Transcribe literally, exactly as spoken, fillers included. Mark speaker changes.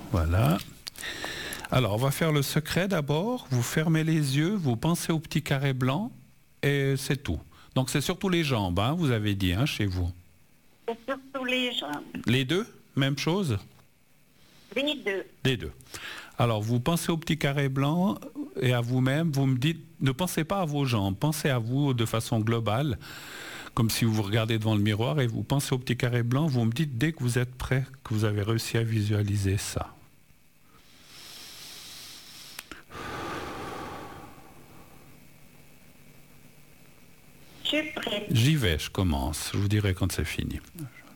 Speaker 1: Voilà. Alors, on va faire le secret d'abord. Vous fermez les yeux, vous pensez au petit carré blanc et c'est tout. Donc, c'est surtout les jambes, hein, vous avez dit, hein, chez vous.
Speaker 2: C'est surtout les jambes.
Speaker 1: Les deux, même chose?
Speaker 2: Les deux.
Speaker 1: Les deux. Alors, vous pensez au petit carré blanc et à vous-même, vous me dites, ne pensez pas à vos jambes, pensez à vous de façon globale, comme si vous vous regardez devant le miroir et vous pensez au petit carré blanc, vous me dites dès que vous êtes prêt, que vous avez réussi à visualiser ça.
Speaker 2: Je suis prête.
Speaker 1: J'y vais, je commence, je vous dirai quand c'est fini.